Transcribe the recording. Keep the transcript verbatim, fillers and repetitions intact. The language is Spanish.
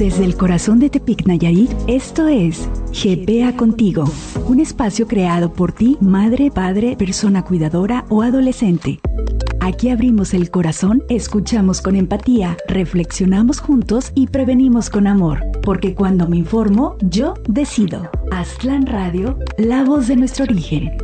Desde el corazón de Tepic, Nayarit, esto es G P A Contigo, un espacio creado por ti, madre, padre, persona cuidadora o adolescente. Aquí abrimos el corazón, escuchamos con empatía, reflexionamos juntos y prevenimos con amor. Porque cuando me informo, yo decido. Aztlán Radio, la voz de nuestro origen.